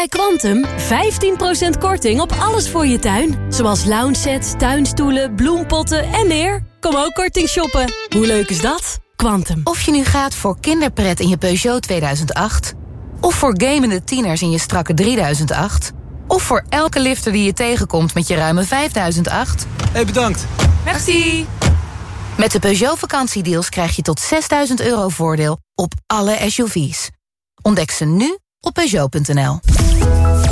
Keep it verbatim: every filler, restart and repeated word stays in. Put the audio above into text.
Bij Quantum vijftien procent korting op alles voor je tuin. Zoals loungesets, tuinstoelen, bloempotten en meer. Kom ook korting shoppen. Hoe leuk is dat? Quantum. Of je nu gaat voor kinderpret in je Peugeot tweeduizend acht... of voor gamende tieners in je strakke drieduizend acht... of voor elke lifter die je tegenkomt met je ruime vijfduizend acht... Hey, bedankt. Merci. Met de Peugeot vakantiedeals krijg je tot zesduizend euro voordeel op alle S U V's. Ontdek ze nu op Peugeot punt n l.